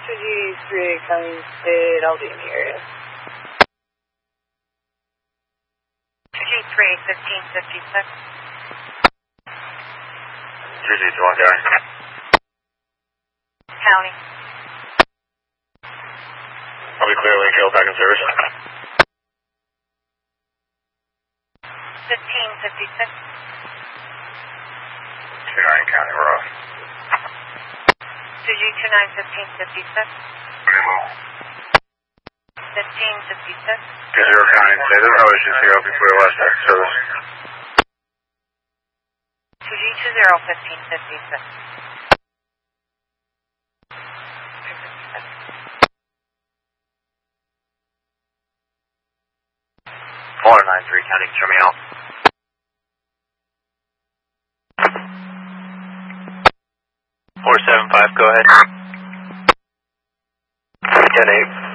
2G3 coming state, I'll be in the area. 2G3, 1556. 2G2 on County. County. I'll be clear, Link Hill back in service. 1556. 29 County, we're off. 2G29, 1556. 1556. 20 County, say there's no issues here, I'll be clear west back in service. 2G20, 1556. 493 County, show me out. 475, go ahead. 10-8.